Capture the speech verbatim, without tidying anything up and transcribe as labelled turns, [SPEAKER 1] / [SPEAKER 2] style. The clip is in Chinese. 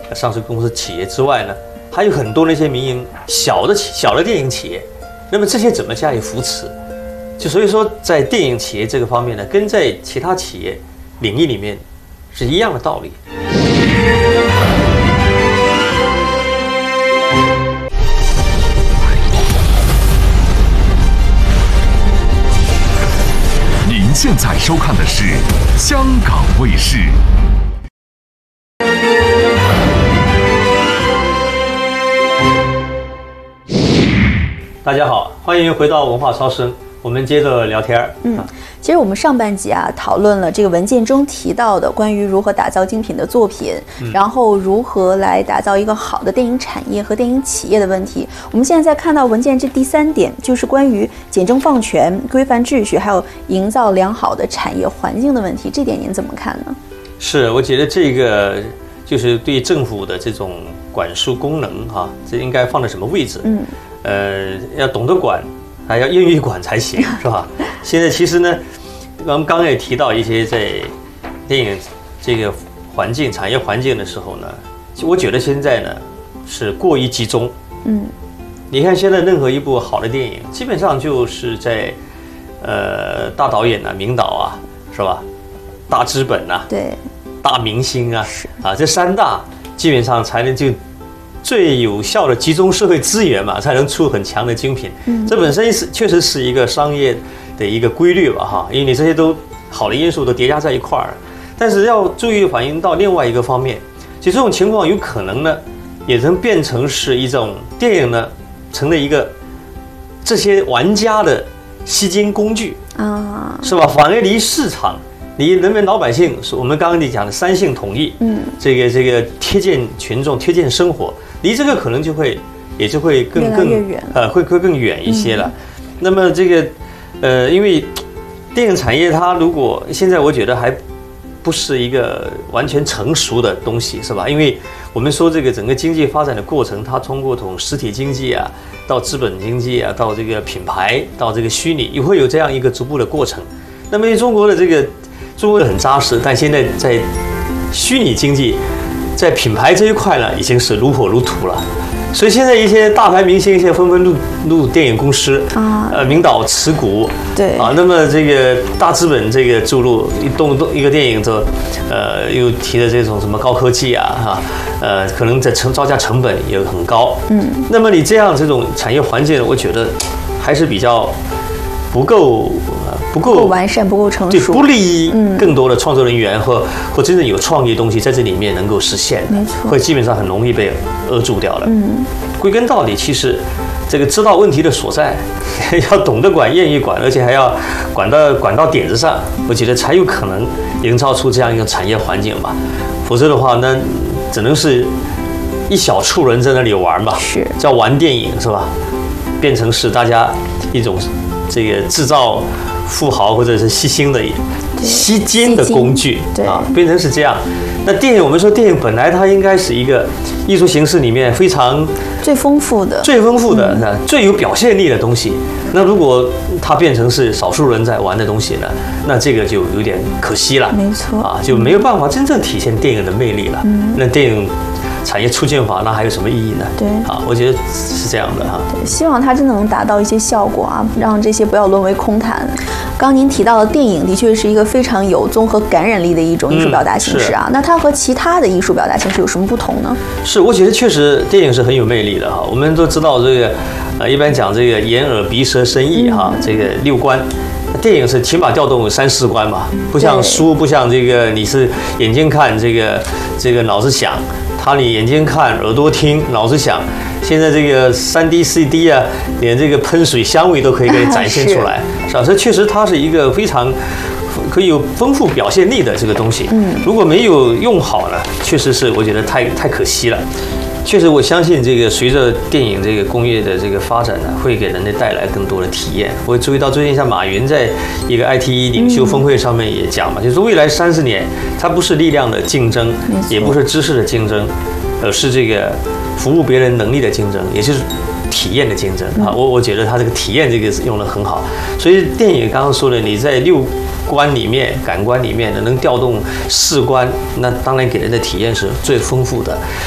[SPEAKER 1] 上市公司企业之外呢，还有很多那些民营小的小的电影企业，那么这些怎么加以扶持？就所以说，在电影企业这个方面呢，跟在其他企业领域里面是一样的道理。
[SPEAKER 2] 您现在收看的是香港卫视。
[SPEAKER 1] 大家好，欢迎回到文化超声，我们接着聊天。
[SPEAKER 3] 嗯，其实我们上半集啊讨论了这个文件中提到的关于如何打造精品的作品，嗯、然后如何来打造一个好的电影产业和电影企业的问题。我们现在在看到文件这第三点，就是关于简政放权、规范秩序，还有营造良好的产业环境的问题。这点您怎么看呢？
[SPEAKER 1] 是，我觉得这个就是对政府的这种管束功能哈、啊，这应该放在什么位置？嗯。呃，要懂得管，还要愿意管才行，是吧？现在其实呢，我们刚刚也提到一些在电影这个环境、产业环境的时候呢，我觉得现在呢是过于集中。嗯，你看现在任何一部好的电影，基本上就是在呃大导演啊、名导啊，是吧？大资本啊，
[SPEAKER 3] 对，
[SPEAKER 1] 大明星啊，啊，这三大基本上才能就。最有效的集中社会资源嘛，才能出很强的精品。嗯，这本身是确实是一个商业的一个规律吧，哈，因为你这些都好的因素都叠加在一块儿。但是要注意反映到另外一个方面，其实这种情况有可能呢，也能变成是一种电影呢，成了一个这些玩家的吸金工具啊，是吧？反而离市场。你人民老百姓，我们刚刚你讲的三性统一，嗯，这个这个贴近群众、贴近生活，离这个可能就会也就会更更呃会会更远一些了。嗯、那么这个呃，因为电影产业它如果现在我觉得还不是一个完全成熟的东西，是吧？因为我们说这个整个经济发展的过程，它通过从实体经济啊，到资本经济啊，到这个品牌，到这个虚拟，也会有这样一个逐步的过程。那么中国的这个。中国很扎实，但现在在虚拟经济、在品牌这一块呢，已经是如火如荼了。所以现在一些大牌明星，现在纷纷入入电影公司啊，呃，名导持股，
[SPEAKER 3] 对
[SPEAKER 1] 啊，那么这个大资本这个注入一动动一个电影的，呃，又提的这种什么高科技啊，哈，呃，可能在成造价成本也很高，嗯，那么你这样这种产业环境，我觉得还是比较不够。不够
[SPEAKER 3] 完善，不够成熟，
[SPEAKER 1] 对，不利于更多的创作人员和、嗯、或真正有创意的东西在这里面能够实现，
[SPEAKER 3] 没错，
[SPEAKER 1] 会基本上很容易被扼住掉了。嗯，归根到底，其实这个知道问题的所在，要懂得管，愿意管，而且还要管到管到点子上，我觉得才有可能营造出这样一个产业环境吧。否则的话，那只能是一小撮人在那里玩吧，
[SPEAKER 3] 是
[SPEAKER 1] 叫玩电影是吧？变成是大家一种这个制造。富豪或者是吸星的吸金的工具啊，变成是这样。那电影，我们说电影本来它应该是一个艺术形式里面非常
[SPEAKER 3] 最丰富的、
[SPEAKER 1] 最丰富的、嗯、最有表现力的东西。那如果它变成是少数人在玩的东西呢，那这个就有点可惜了。
[SPEAKER 3] 没错
[SPEAKER 1] 啊，就没有办法真正体现电影的魅力了。嗯、那电影。产业促进法那还有什么意义呢？
[SPEAKER 3] 对
[SPEAKER 1] 啊，我觉得是这样的哈。
[SPEAKER 3] 对，希望它真的能达到一些效果啊，让这些不要沦为空谈。刚刚您提到的电影的确是一个非常有综合感染力的一种艺术表达形式啊。嗯、那它和其他的艺术表达形式有什么不同呢？
[SPEAKER 1] 是，我觉得确实电影是很有魅力的哈。我们都知道这个，呃，一般讲这个眼耳鼻舌身意哈，嗯、这个六官。电影是起码调动三四关嘛，不像书，不像这个你是眼睛看，这个这个脑子想。他你眼睛看，耳朵听，脑子想。现在这个三 D、四 D 啊，连这个喷水香味都可以给你展现出来，是吧？这确实它是一个非常可以有丰富表现力的这个东西。嗯，如果没有用好呢，确实是我觉得太太可惜了。确实，我相信这个随着电影这个工业的这个发展呢，会给人类带来更多的体验。我注意到最近像马云在一个 I T 领袖峰会上面也讲嘛，就是未来三十年，它不是力量的竞争，也不是知识的竞争，而是这个服务别人能力的竞争，也就是体验的竞争啊。我我觉得它这个体验这个用得很好。所以电影刚刚说的，你在六官里面、感官里面能调动四官，那当然给人的体验是最丰富的。